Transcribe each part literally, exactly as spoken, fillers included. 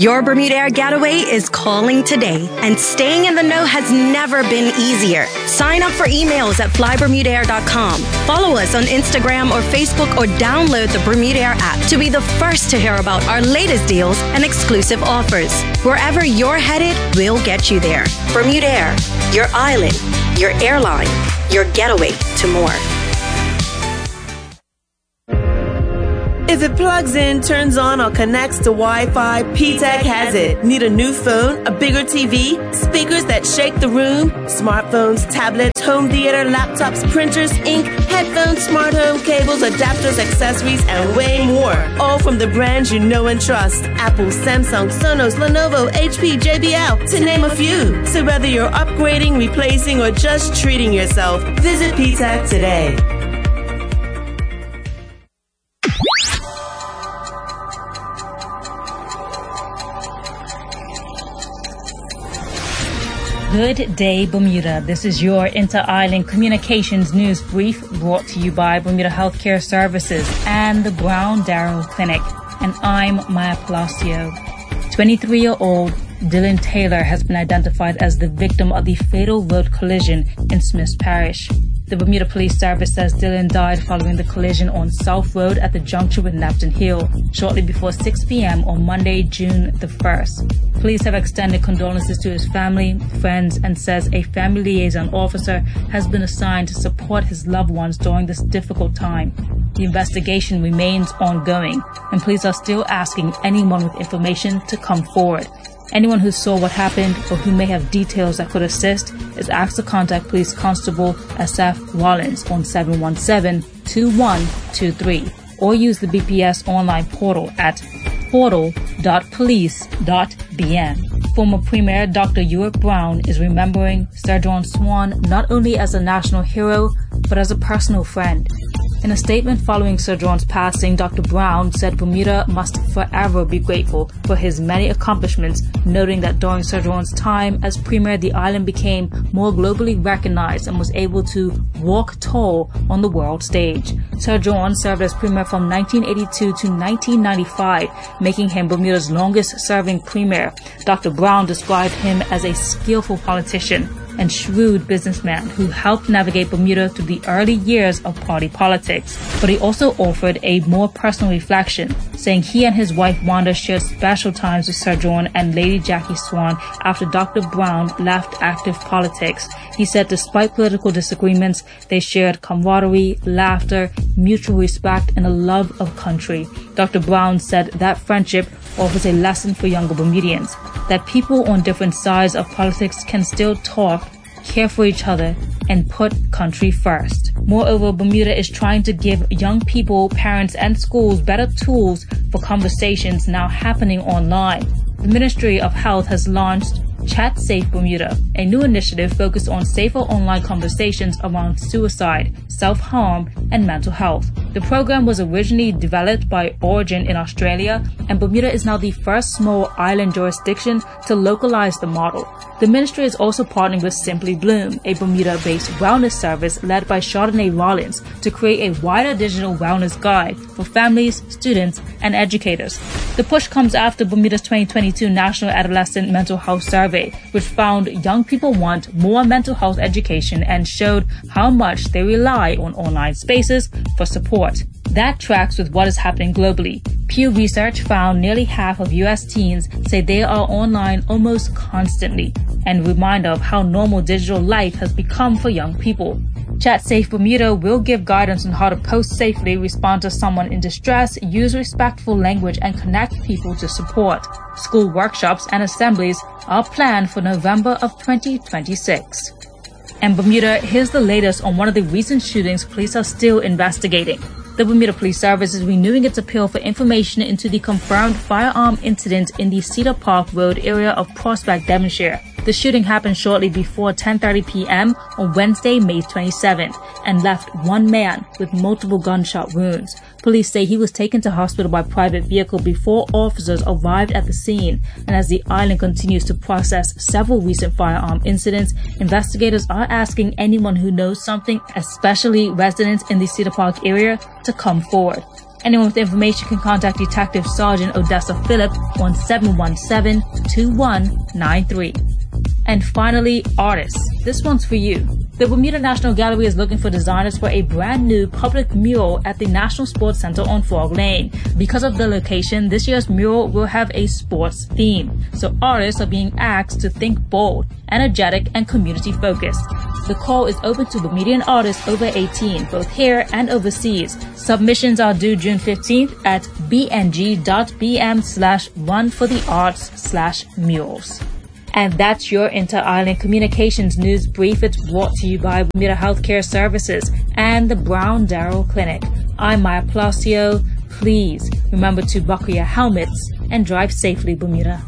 Your Bermuda Air getaway is calling today, and staying in the know has never been easier. Sign up for emails at fly bermuda air dot com. Follow us on Instagram or Facebook, or download the Bermuda Air app to be the first to hear about our latest deals and exclusive offers. Wherever you're headed, we'll get you there. Bermuda Air, your island, your airline, your getaway to more. If it plugs in, turns on, or connects to Wi-Fi, P-Tech has it. Need a new phone, a bigger T V, speakers that shake the room, smartphones, tablets, home theater, laptops, printers, ink, headphones, smart home, cables, adapters, accessories, and way more. All from the brands you know and trust. Apple, Samsung, Sonos, Lenovo, H P, J B L, to name a few. So whether you're upgrading, replacing, or just treating yourself, visit P-Tech today. Good day, Bermuda. This is your Inter-Island Communications News Brief, brought to you by Bermuda Healthcare Services and the Brown Darrow Clinic. And I'm Maya Palacio. twenty-three-year-old Dylan Taylor has been identified as the victim of the fatal road collision in Smiths Parish. The Bermuda Police Service says Dylan died following the collision on South Road at the junction with Napton Hill shortly before six p.m. on Monday, June the first. Police have extended condolences to his family, friends, and says a family liaison officer has been assigned to support his loved ones during this difficult time. The investigation remains ongoing, and police are still asking anyone with information to come forward. Anyone who saw what happened or who may have details that could assist is asked to contact Police Constable Asaf Rollins on seven one seven, two one two three or use the B P S online portal at portal dot police dot b n. Former Premier Doctor Ewart Brown is remembering Sir John Swan not only as a national hero, but as a personal friend. In a statement following Sir John's passing, Doctor Brown said Bermuda must forever be grateful for his many accomplishments, noting that during Sir John's time as Premier, the island became more globally recognized and was able to walk tall on the world stage. Sir John served as Premier from nineteen eighty-two to nineteen ninety-five, making him Bermuda's longest-serving Premier. Doctor Brown described him as a skillful politician and shrewd businessman who helped navigate Bermuda through the early years of party politics. But he also offered a more personal reflection, saying he and his wife Wanda shared special times with Sir John and Lady Jackie Swan after Doctor Brown left active politics. He said despite political disagreements, they shared camaraderie, laughter, mutual respect, and a love of country. Doctor Brown said that friendship offers a lesson for younger Bermudians, that people on different sides of politics can still talk, care for each other, and put country first. Moreover, Bermuda is trying to give young people, parents, and schools better tools for conversations now happening online. The Ministry of Health has launched Chat Safe Bermuda, a new initiative focused on safer online conversations around suicide, self-harm, and mental health. The program was originally developed by Origin in Australia, and Bermuda is now the first small island jurisdiction to localize the model. The ministry is also partnering with Simply Bloom, a Bermuda-based wellness service led by Chardonnay Rollins, to create a wider digital wellness guide for families, students, and educators. The push comes after Bermuda's twenty twenty-two National Adolescent Mental Health Survey, which found young people want more mental health education and showed how much they rely on online spaces for support. That tracks with what is happening globally. Pew Research found nearly half of U S teens say they are online almost constantly, and a reminder of how normal digital life has become for young people. Chat Safe Bermuda will give guidance on how to post safely, respond to someone in distress, use respectful language, and connect people to support. School workshops and assemblies are planned for November of twenty twenty-six. And Bermuda, here's the latest on one of the recent shootings police are still investigating. The Bermuda Police Service is renewing its appeal for information into the confirmed firearm incident in the Cedar Park Road area of Prospect, Devonshire. The shooting happened shortly before ten thirty p.m. on Wednesday, May twenty-seventh, and left one man with multiple gunshot wounds. Police say he was taken to hospital by private vehicle before officers arrived at the scene. And as the island continues to process several recent firearm incidents, investigators are asking anyone who knows something, especially residents in the Cedar Park area, to come forward. Anyone with information can contact Detective Sergeant Odessa Phillip on seven one seven, two one nine three. And finally, artists. This one's for you. The Bermuda National Gallery is looking for designers for a brand new public mural at the National Sports Center on Frog Lane. Because of the location, this year's mural will have a sports theme. So artists are being asked to think bold, energetic, and community-focused. The call is open to Bermudian artists over eighteen, both here and overseas. Submissions are due June fifteenth at bng.bm slash run for the arts slash murals. And that's your Inter-Island Communications News Brief. It's brought to you by Bermuda Healthcare Services and the Brown Darrell Clinic. I'm Maya Palacio. Please remember to buckle your helmets and drive safely, Bermuda.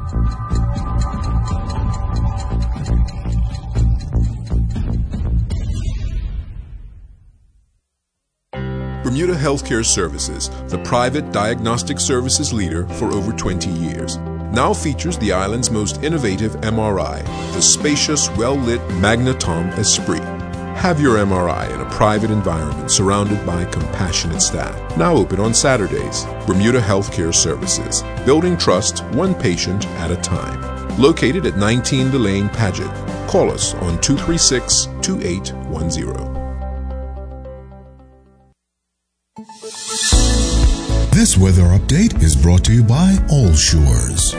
Bermuda Healthcare Services, the private diagnostic services leader for over twenty years. Now features the island's most innovative M R I, the spacious, well-lit Magnetom Esprit. Have your M R I in a private environment surrounded by compassionate staff. Now open on Saturdays. Bermuda Healthcare Services, building trust one patient at a time. Located at nineteen Delane Paget. Call us on two three six, two eight one zero. This weather update is brought to you by All Shores.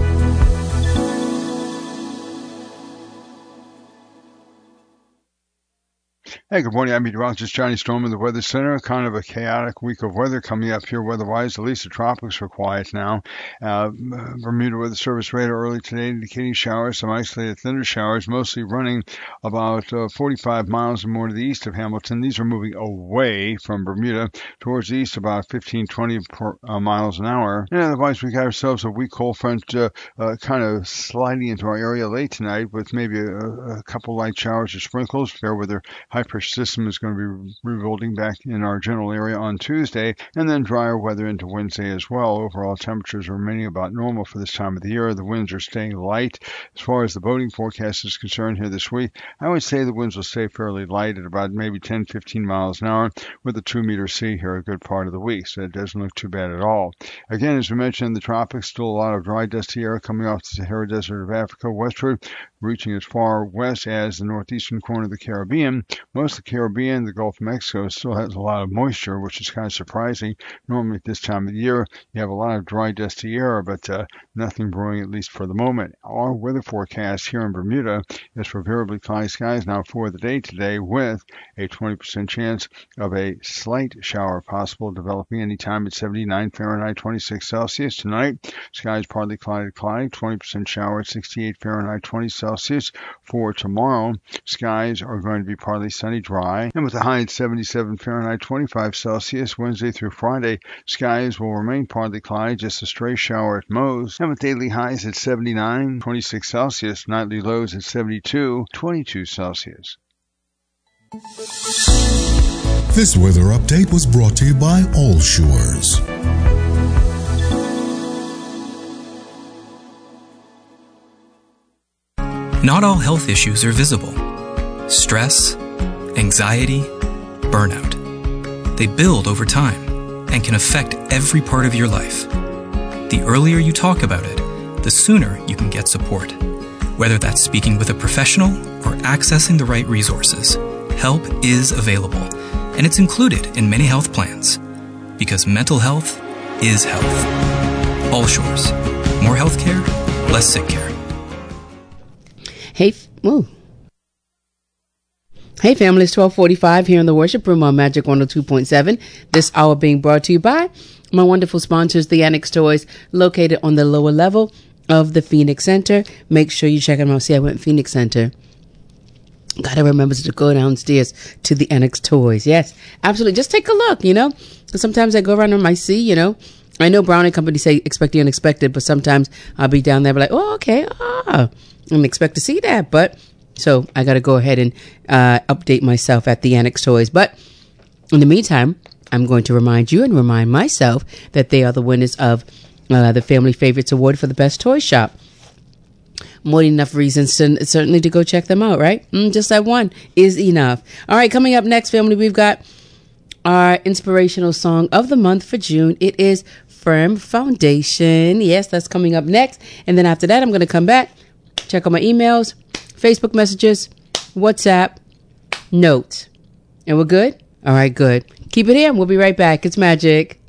Hey, good morning. I'm meteorologist Johnny Storm of the Weather Center. Kind of a chaotic week of weather coming up here weather-wise. At least the tropics are quiet now. Uh, Bermuda Weather Service radar early today indicating showers, some isolated thunder showers, mostly running about uh, forty-five miles or more to the east of Hamilton. These are moving away from Bermuda towards the east about fifteen, twenty per, uh, miles an hour. And otherwise, we got ourselves a weak cold front uh, uh, kind of sliding into our area late tonight with maybe a, a couple light showers or sprinkles. Fair weather high pressure system is going to be rebuilding back in our general area on Tuesday, and then drier weather into Wednesday as well. Overall temperatures are remaining about normal for this time of the year. The winds are staying light. As far as the boating forecast is concerned here this week, I would say the winds will stay fairly light at about maybe ten, fifteen miles an hour with a two meter sea here a good part of the week, so it doesn't look too bad at all. Again, as we mentioned, in the tropics, still a lot of dry, dusty air coming off the Sahara Desert of Africa westward, reaching as far west as the northeastern corner of the Caribbean. Most of the Caribbean, the Gulf of Mexico, still has a lot of moisture, which is kind of surprising. Normally at this time of the year, you have a lot of dry, dusty air, but uh, nothing brewing, at least for the moment. Our weather forecast here in Bermuda is for variably cloudy skies now for the day today, with a twenty percent chance of a slight shower possible developing anytime at seventy-nine Fahrenheit, twenty-six Celsius. Tonight, skies partly cloudy, cloudy, twenty percent shower at sixty-eight Fahrenheit, twenty Celsius. For tomorrow, skies are going to be partly sunny, dry, and with a high at seventy-seven Fahrenheit, twenty-five Celsius. Wednesday through Friday, skies will remain partly cloudy, just a stray shower at most, and with daily highs at seventy-nine, twenty-six Celsius, nightly lows at seventy-two, twenty-two Celsius. This weather update was brought to you by All Shores. Not all health issues are visible. Stress, anxiety, burnout. They build over time and can affect every part of your life. The earlier you talk about it, the sooner you can get support. Whether that's speaking with a professional or accessing the right resources, help is available, and it's included in many health plans. Because mental health is health. All Shores. More healthcare, less sick care. Hey, whoa. Hey family, it's twelve forty-five here in the worship room on Magic one oh two point seven. This hour being brought to you by my wonderful sponsors, the Annex Toys, located on the lower level of the Phoenix Center. Make sure you check them out. See, I went Phoenix Center. Gotta remember to go downstairs to the Annex Toys. Yes, absolutely. Just take a look, you know. Sometimes I go around and I see, you know. I know Brown and Company say expect the unexpected, but sometimes I'll be down there be like, oh, okay, ah, and expect to see that. But so I got to go ahead and uh, update myself at the Annex Toys. But in the meantime, I'm going to remind you and remind myself that they are the winners of uh, the Family Favorites Award for the Best Toy Shop. More than enough reasons to, certainly to go check them out, right? Mm, just that one is enough. All right, coming up next, family, we've got our inspirational song of the month for June. It is Firm Foundation. Yes, that's coming up next. And then after that, I'm going to come back, check on my emails, Facebook messages, WhatsApp, notes. And we're good? All right, good. Keep it here. We'll be right back. It's Magic.